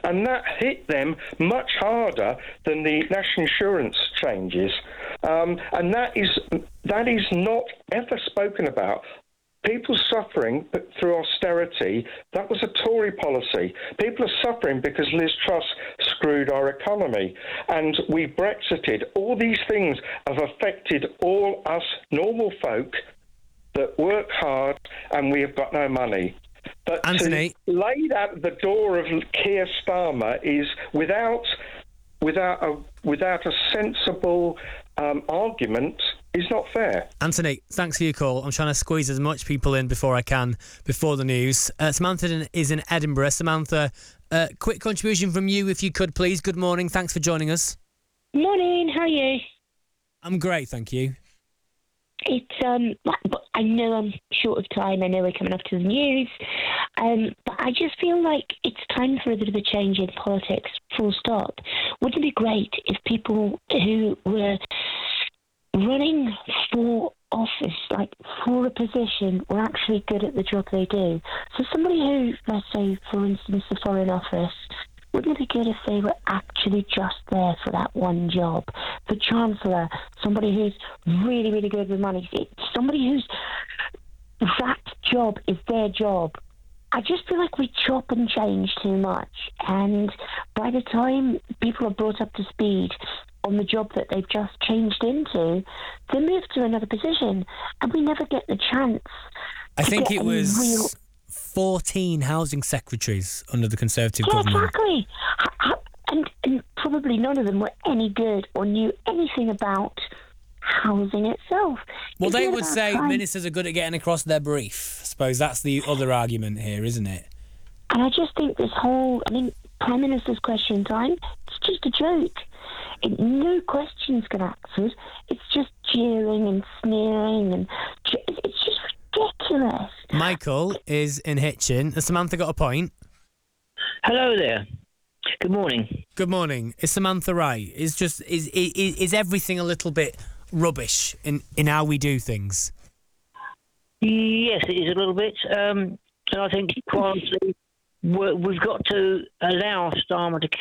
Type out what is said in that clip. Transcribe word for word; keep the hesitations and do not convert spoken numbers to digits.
and that hit them much harder than the national insurance changes. Um, and that is that is not ever spoken about. People suffering through austerity, that was a Tory policy. People are suffering because Liz Truss screwed our economy. And we Brexited. All these things have affected all us normal folk that work hard and we have got no money. But Anthony, to lay that at the door of Keir Starmer is without without a without a sensible um, argument is not fair. Anthony, thanks for your call. I'm trying to squeeze as much people in before I can before the news. Uh, Samantha is in Edinburgh. Samantha, uh, quick contribution from you, if you could, please. Good morning. Thanks for joining us. Morning. How are you? I'm great, thank you. It's um, I know I'm short of time. I know we're coming up to the news, um, but I just feel like it's time for a bit of a change in politics. Full stop. Wouldn't it be great if people who were running for office, like for a position, were actually good at the job they do? So somebody who, let's say, for instance, the Foreign Office. Wouldn't it be good if they were actually just there for that one job? The Chancellor, somebody who's really, really good with money. Somebody who's, that job is their job. I just feel like we chop and change too much. And by the time people are brought up to speed on the job that they've just changed into, they move to another position. And we never get the chance. I think it was real... fourteen housing secretaries under the Conservative yeah, government. Exactly. And, and probably none of them were any good or knew anything about housing itself. Well, It's they all would about say time. ministers are good at getting across their brief. I suppose that's the other argument here, isn't it? And I just think this whole, I mean, Prime Minister's question time, it's just a joke. It, no questions get answered. It's just jeering and sneering, and it's just ridiculous. Michael is in Hitchin. Has Samantha got a point? Hello there. Good morning. Good morning. Is Samantha right? Is just is is, is everything a little bit rubbish in, in how we do things? Yes, it is a little bit. Um, and I think, quite honestly, we're- we've got to allow Starmer to